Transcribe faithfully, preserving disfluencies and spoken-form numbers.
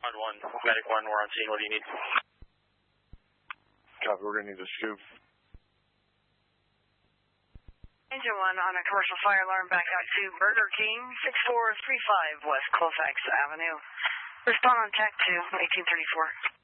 On one, Medic one, we're on scene. What do you need? Copy, we're going to need a scoop. Engine one on a commercial fire alarm back out to Burger King, six four three five West Colfax Avenue. Respond on T A C to eighteen thirty-four.